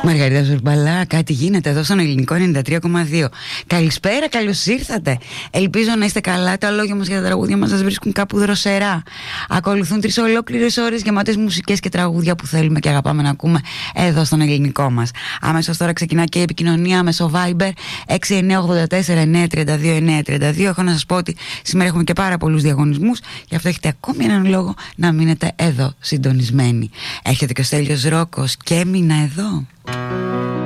Μαργαρίτα Ζουρμπαλά, κάτι γίνεται εδώ στον Ελληνικό 93,2. Καλησπέρα, καλώς ήρθατε. Ελπίζω να είστε καλά. Τα λόγια μας για τα τραγούδια μας σας βρίσκουν κάπου δροσερά. Ακολουθούν 3 ολόκληρες ώρες γεμάτες μουσικές και τραγούδια που θέλουμε και αγαπάμε να ακούμε εδώ στον Ελληνικό μας. Αμέσως τώρα ξεκινά και η επικοινωνία μέσω Viber 6984-932-932. Έχω να σας πω ότι σήμερα έχουμε και πάρα πολλούς διαγωνισμούς. Γι' αυτό έχετε ακόμη έναν λόγο να μείνετε εδώ συντονισμένοι. Έρχεται και ο Στέλιος Ρόκος και έμεινα εδώ.